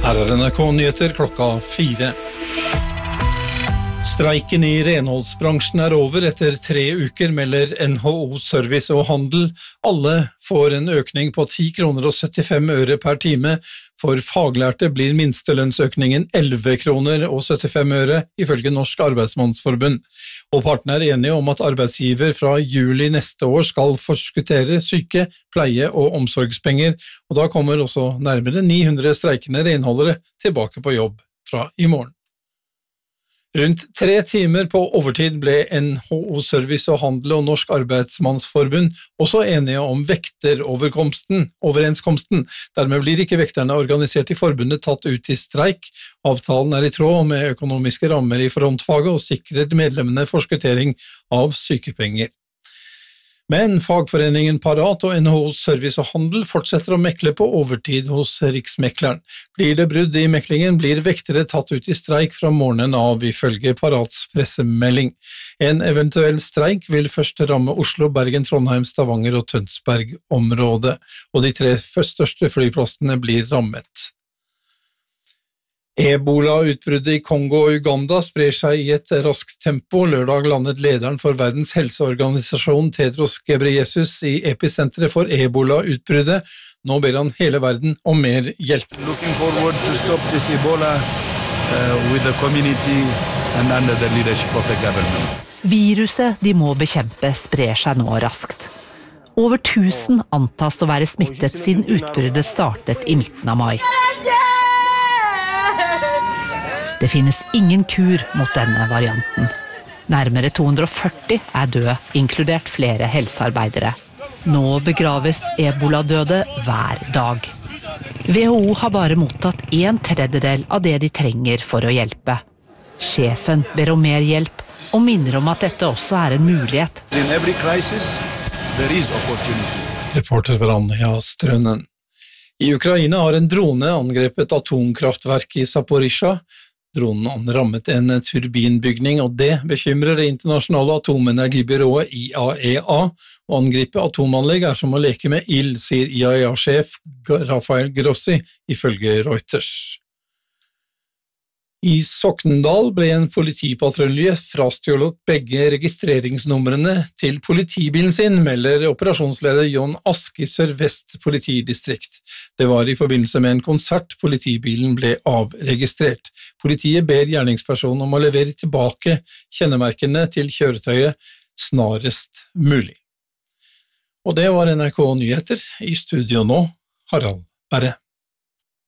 Her NRK Nyheter klokka 4. Streiken i renholdsbransjen over etter 3 uker, melder NHO Service og Handel. Alle får en økning på 10 kroner og 75 øre per time. For faglærte blir minstelønnsøkningen 11 kroner og 75 øre, ifølge Norsk Arbeidsmannsforbund. Og partene er enige om at arbeidsgiver fra juli neste år skal forskuttere syke, pleie- og omsorgspenger, og da kommer også nærmere 900 streikende renholdere tilbake på jobb fra i morgen. Rundt 3 timer på overtid ble NHO Service og Handel og Norsk Arbeidsmannsforbund også enige om vekteroverenskomsten. Dermed blir ikke vekterne organisert i forbundet tatt ut i streik. Avtalen er i tråd med økonomiske rammer i frontfaget og sikrer medlemmene forskuttering av sykepenger. Men fagforeningen Parat og NHO Service og Handel fortsetter å mekle på overtid hos Riksmekleren. Blir det brudd i meklingen, blir vektere tatt ut i streik fra morgenen av, ifølge Parats pressemelding. En eventuell streik vil først ramme Oslo, Bergen, Trondheim, Stavanger og Tønsberg-området, og de 3 største flyplassene blir rammet. Ebola-utbruddet i Kongo og Uganda sprer seg i et raskt tempo. Lørdag landet lederen for Verdens helseorganisasjon Tedros Ghebreyesus i episenteret for Ebola-utbruddet. Nå ber han hele verden om mer hjelp. Looking forward to stop this Ebola with the community and under the leadership of the government. Viruset de må bekjempe sprer seg nå raskt. Over 1000 antas å være smittet siden utbruddet startet i midten av mai. Det finnes ingen kur mot denne varianten. Nærmere 240 er døde, inkludert flere helsearbeidere. Nå begraves ebola-døde hver dag. WHO har bare mottatt 1/3 av det de trenger for å hjelpe. Sjefen ber om mer hjelp, og minner om at dette også er en mulighet. In every crisis, there is opportunity. Reporter Vranja Strønnen. I Ukraina har en drone angrepet atomkraftverk i Zaporizjzja. Dronen rammet en turbinbygning, og det bekymrer det internasjonale atomenergibyrået IAEA. Å angripe atomanlegg er som å leke med ild, sier IAEA-sjef Rafael Grossi, ifølge Reuters. I Sokndal ble en politipatrulje frastjålet begge registreringsnumrene til politibilen sin, melder operasjonsleder Jon Ask i Sør-Vest politidistrikt. Det var i forbindelse med en konsert politibilen ble avregistrert. Politiet ber gjerningspersonen om å levere tilbake kjennemerkene til kjøretøyet snarest mulig. Og det var NRK Nyheter. I studio nå, Harald Berre.